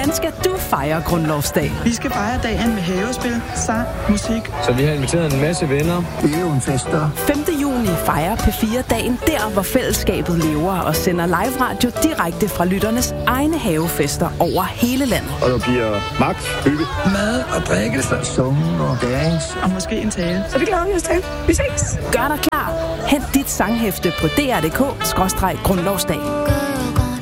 Hvordan skal du fejre Grundlovsdag? Vi skal fejre dagen med havespil, sang, musik. Så vi har inviteret en masse venner. Det er jo en fest, der. 5. juni fejrer P4 dagen der, hvor fællesskabet lever og sender live radio direkte fra lytternes egne havefester over hele landet. Og der bliver magt, hygge, Mad og drikkelse, sungen og dance. Og måske en tale. Så det glæder vi os til. Vi ses. Gør dig klar. Hent dit sanghæfte på dr.dk/grundlovsdag.